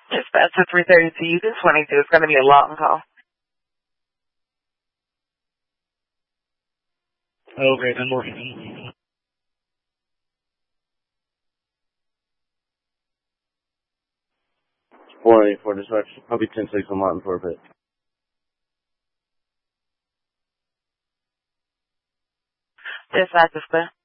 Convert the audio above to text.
Dispatch to 332, this 22. It's going to be a long call. Okay, 10-4. 484 dispatch. I'll be 10-6 on Martin for a bit. Dispatch is clear.